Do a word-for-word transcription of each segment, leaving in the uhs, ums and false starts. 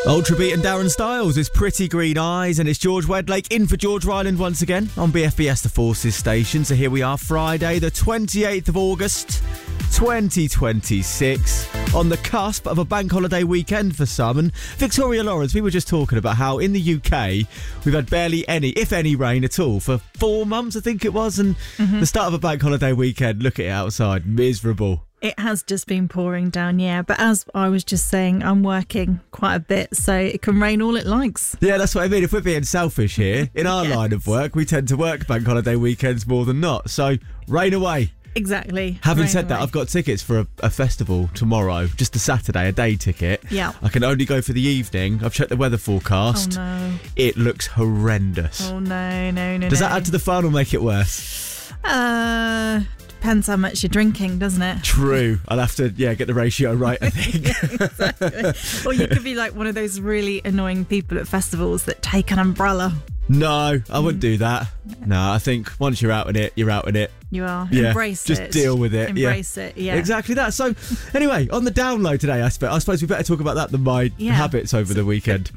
Ultrabeat and Darren Styles is Pretty Green Eyes, and it's George Wedlake in for George Ryland once again on B F B S The Forces station. So here we are, Friday the twenty-eighth of August twenty twenty-six, on the cusp of a bank holiday weekend for some. And Victoria Lawrence, we were just talking about how in the U K we've had barely any, if any, rain at all for four months, I think it was, and mm-hmm. the start of a bank holiday weekend, look at it outside, miserable. It has just been pouring down, yeah. But as I was just saying, I'm working quite a bit, so it can rain all it likes. Yeah, that's what I mean. If we're being selfish here, in our yes. line of work, we tend to work bank holiday weekends more than not. So, rain away. Exactly. Having rain said away. that, I've got tickets for a, a festival tomorrow, just a Saturday, a day ticket. Yeah. I can only go for the evening. I've checked the weather forecast. Oh, no. It looks horrendous. Oh, no, no, no, Does no. that add to the fun or make it worse? Uh... Depends how much you're drinking, doesn't it? True. I'll have to, yeah, get the ratio right, I think. Yeah, exactly. Or you could be like one of those really annoying people at festivals that take an umbrella. No, I wouldn't do that. No, I think once you're out in it, you're out in it. You are. Yeah, Embrace just it. Just deal with it. Embrace yeah. it, yeah. Exactly that. So, anyway, on the download today, I, spe- I suppose we better talk about that than my yeah. habits over the weekend.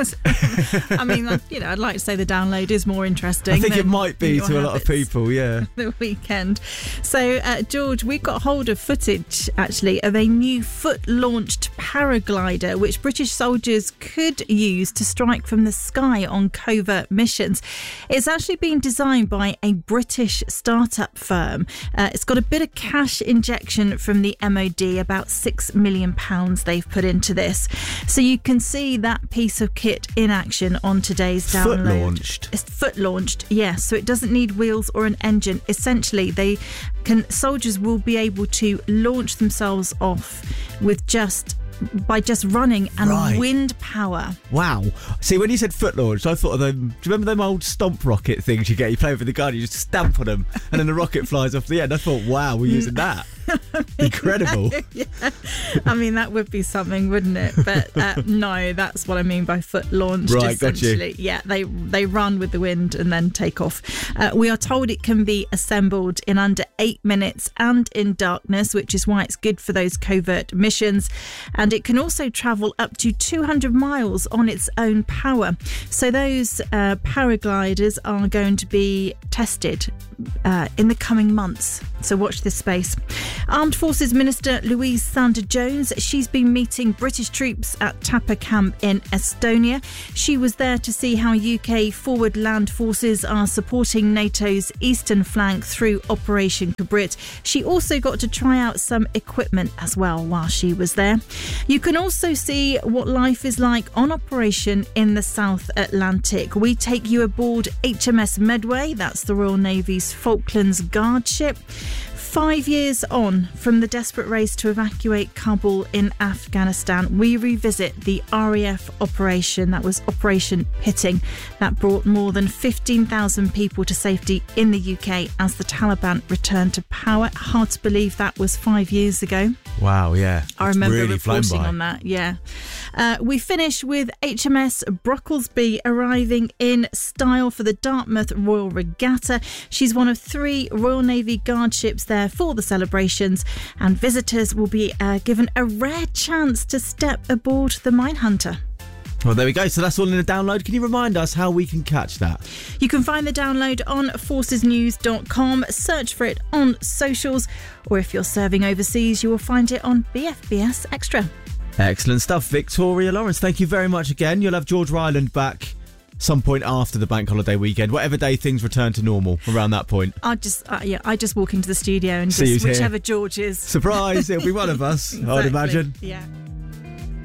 I mean, you know, I'd like to say the download is more interesting. I think it might be to a lot of people, yeah. The weekend. So, uh, George, we got hold of footage, actually, of a new foot-launched paraglider, which British soldiers could use to strike from the sky on covert missions. It's actually been designed by a British startup firm. Uh, it's got a bit of cash injection from the M O D, about six million pounds they've put into this. So you can see that piece of kit in action on today's download. Foot launched? It's foot launched, yes. So it doesn't need wheels or an engine. Essentially, they can soldiers will be able to launch themselves off with just by just running and right. wind power. Wow. See, when you said foot launch, I thought of them. Do you remember them old stomp rocket things you get? You play with the gun, you just stamp on them, and then the rocket flies off the end. I thought, wow, we're using that. Incredible. Yeah. I mean, that would be something, wouldn't it? But uh, no, that's what I mean by foot launched. Right, got you. Yeah, they they run with the wind and then take off. Uh, we are told it can be assembled in under eight minutes and in darkness, which is why it's good for those covert missions. And it can also travel up to two hundred miles on its own power. So those uh, paragliders are going to be tested uh, in the coming months. So watch this space. Armed Forces Minister Louise Sanders-Jones, she's been meeting British troops at Tapa Camp in Estonia. She was there to see how U K forward land forces are supporting NATO's eastern flank through Operation Kubrit. She also got to try out some equipment as well while she was there. You can also see what life is like on operation in the South Atlantic. We take you aboard H M S Medway, that's the Royal Navy's Falklands Guard ship. Five years on from the desperate race to evacuate Kabul in Afghanistan, we revisit the R A F operation. That was Operation Pitting. That brought more than fifteen thousand people to safety in the U K as the Taliban returned to power. Hard to believe that was five years ago. Wow, yeah. I remember really reporting on that, yeah. Uh, we finish with H M S Brocklesby arriving in style for the Dartmouth Royal Regatta. She's one of three Royal Navy Guard ships there for the celebrations, and visitors will be uh, given a rare chance to step aboard the Minehunter. Well, there we go. So that's all in the download. Can you remind us how we can catch that? You can find the download on forces news dot com. Search for it on socials, or if you're serving overseas, you will find it on B F B S Extra. Excellent stuff. Victoria Lawrence, thank you very much again. You'll have George Ryland back some point after the bank holiday weekend, whatever day things return to normal around that point. I just, uh, yeah, I just walk into the studio and See just who's whichever here. George is. Surprise! It'll be one of us, Exactly. I'd imagine. Yeah.